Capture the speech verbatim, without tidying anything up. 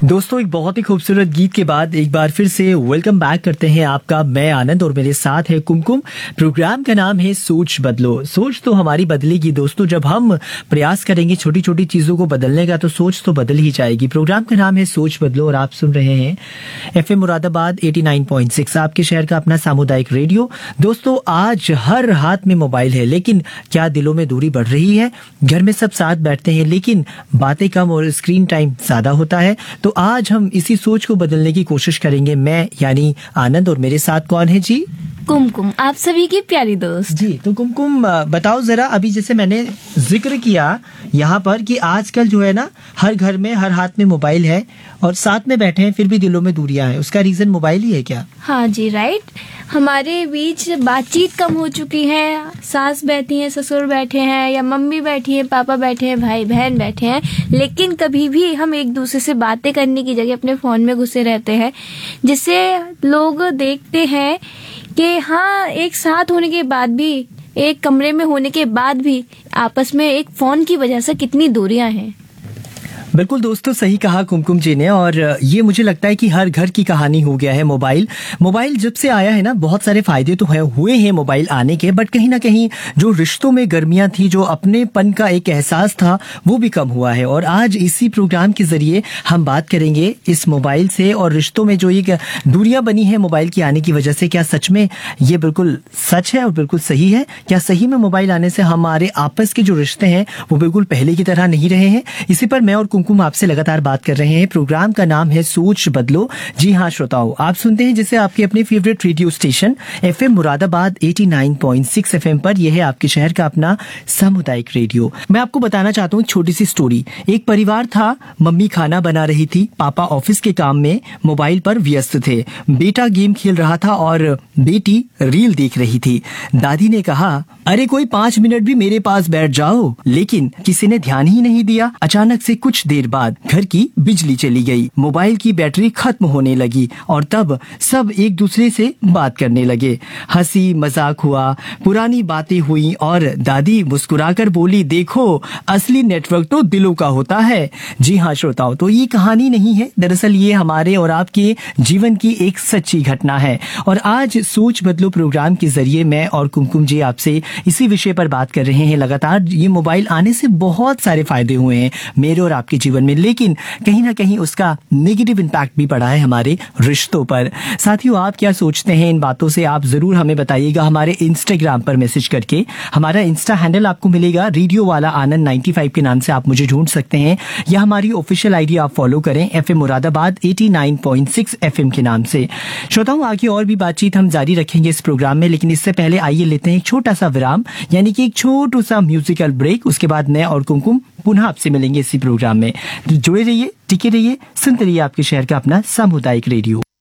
दोस्तों, एक बहुत ही खूबसूरत गीत के बाद एक बार फिर से वेलकम बैक करते हैं आपका। मैं आनंद और मेरे साथ है कुमकुम। प्रोग्राम का नाम है सोच बदलो। सोच तो हमारी बदलेगी दोस्तों, जब हम प्रयास करेंगे छोटी छोटी चीजों को बदलने का तो सोच तो बदल ही जाएगी। प्रोग्राम का नाम है सोच बदलो और आप सुन रहे हैं एफएम मुरादाबाद नवासी पॉइंट छह, आपके शहर का अपना सामुदायिक रेडियो। दोस्तों, आज हर हाथ में मोबाइल है, लेकिन क्या दिलों में दूरी बढ़ रही है? घर में सब साथ बैठते हैं लेकिन बातें कम और स्क्रीन टाइम ज्यादा होता है। तो आज हम इसी सोच को बदलने की कोशिश करेंगे। मैं यानी आनंद और मेरे साथ कौन है जी? कुमकुम, आप सभी की प्यारी दोस्त जी। तो कुमकुम बताओ जरा, अभी जैसे मैंने जिक्र किया यहाँ पर कि आजकल जो है ना हर घर में हर हाथ में मोबाइल है और साथ में बैठे हैं फिर भी दिलों में दूरियां हैं। उसका रीजन मोबाइल ही है क्या? हाँ जी, राइट। हमारे बीच बातचीत कम हो चुकी है। सास बैठी है, ससुर बैठे हैं, या मम्मी बैठी है, पापा बैठे हैं, भाई बहन बैठे हैं, लेकिन कभी भी हम एक दूसरे से बातें करने की जगह अपने फोन में घुसे रहते हैं, जिससे लोग देखते हैं कि हाँ, एक साथ होने के बाद भी, एक कमरे में होने के बाद भी आपस में एक फोन की वजह से कितनी दूरियां हैं। बिल्कुल दोस्तों, सही कहा कुमकुम जी ने। और ये मुझे लगता है कि हर घर की कहानी हो गया है मोबाइल। मोबाइल जब से आया है ना, बहुत सारे फायदे तो हुए हैं मोबाइल आने के, बट कहीं ना कहीं जो रिश्तों में गर्मियां थी, जो अपनेपन का एक एहसास था, वो भी कम हुआ है। और आज इसी प्रोग्राम के जरिए हम बात करेंगे इस मोबाइल से और रिश्तों में जो एक दूरियां बनी है मोबाइल के आने की वजह से। क्या सच में ये बिल्कुल सच है और बिल्कुल सही है? क्या सही में मोबाइल आने से हमारे आपस के जो रिश्ते हैं वो बिल्कुल पहले की तरह नहीं रहे हैं? इसी पर मैं और कुमकुम आपसे लगातार बात कर रहे हैं। प्रोग्राम का नाम है सोच बदलो। जी हाँ श्रोताओं, आप सुनते हैं जिसे आपके अपने favourite radio station FM Moradabad नवासी पॉइंट छह एफएम पर। यह है आपके शहर का अपना सामुदायिक रेडियो। मैं आपको बताना चाहता हूँ एक छोटी सी स्टोरी। एक परिवार था, मम्मी खाना बना रही थी, पापा ऑफिस के काम में मोबाइल पर व्यस्त थे, बेटा गेम खेल रहा था और बेटी रील देख रही थी। दादी ने कहा, अरे कोई पांच मिनट भी मेरे पास बैठ जाओ, लेकिन किसी ने ध्यान ही नहीं दिया। अचानक से कुछ देर बाद घर की बिजली चली गई, मोबाइल की बैटरी खत्म होने लगी और तब सब एक दूसरे से बात करने लगे। हंसी मजाक हुआ, पुरानी बातें हुई और दादी मुस्कुराकर बोली, देखो असली नेटवर्क तो दिलों का होता है। जी हाँ श्रोताओं, तो ये कहानी नहीं है, दरअसल ये हमारे और आपके जीवन की एक सच्ची घटना है। और आज सोच बदलो प्रोग्राम के जरिए मैं और कुमकुम जी आपसे इसी विषय पर बात कर रहे हैं। लगातार ये मोबाइल आने से बहुत सारे फायदे हुए हैं मेरे और आपके जीवन में, लेकिन कहीं ना कहीं उसका नेगेटिव इम्पैक्ट भी पड़ा है हमारे रिश्तों पर। साथियों, आप क्या सोचते हैं इन बातों से? आप जरूर हमें बताइएगा हमारे इंस्टाग्राम पर मैसेज करके। हमारा इंस्टा हैंडल आपको मिलेगा रेडियो वाला आनंद पचानवे के नाम से, आप मुझे ढूंढ सकते हैं, या हमारी ऑफिशियल आईडी आप फॉलो करें एफएम मुरादाबाद नवासी पॉइंट छह एफएम के नाम से। श्रोताओं, आगे और भी बातचीत हम जारी रखेंगे इस प्रोग्राम में, लेकिन इससे पहले आइए लेते हैं एक छोटा सा विराम, यानी कि एक छोटू सा म्यूजिकल ब्रेक। उसके बाद मैं और कुमकुम पुनः आपसे मिलेंगे इसी प्रोग्राम में। जुड़े रहिए, टिके रहिए, सुनते रहिए आपके शहर का अपना सामुदायिक रेडियो।